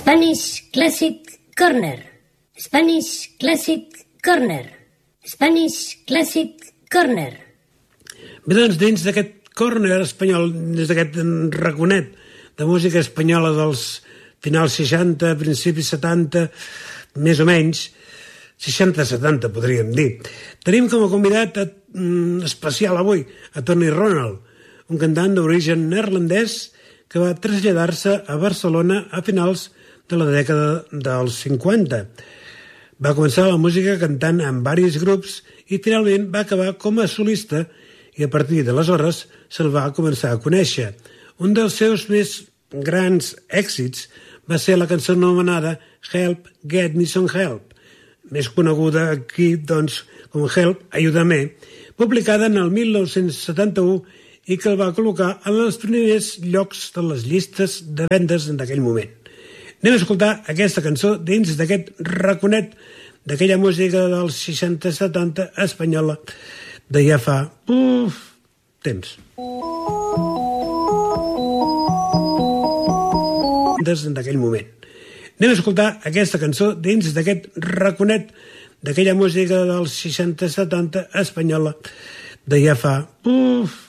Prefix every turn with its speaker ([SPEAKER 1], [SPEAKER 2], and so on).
[SPEAKER 1] Spanish Classic Corner. Spanish Classic Corner. Spanish Classic Corner.
[SPEAKER 2] Bé, doncs, dins d'aquest corner espanyol, des d'aquest raconet de música espanyola dels finals 60, principis 70, més o menys, 60-70 podríem dir, tenim com a convidat especial avui a Tony Ronald, un cantant d'origen neerlandès que va traslladar-se a Barcelona a finals de la dècada dels 50. Va començar la música cantant en diversos grups i finalment va acabar com a solista i a partir d'aleshores se'l va començar a conèixer. Un dels seus més grans èxits va ser la cançó anomenada Help, Get Me Some Help, més coneguda aquí doncs com Help, Ayúdame, publicada en el 1971 i que el va col·locar en els primers llocs de les llistes de vendes en aquell moment. Anem a escoltar aquesta cançó dins d'aquest raconet d'aquella música dels 60-70 espanyola de ja fa temps. D'aquell moment. Anem a escoltar aquesta cançó dins d'aquest raconet d'aquella música dels 60-70 espanyola de ja fa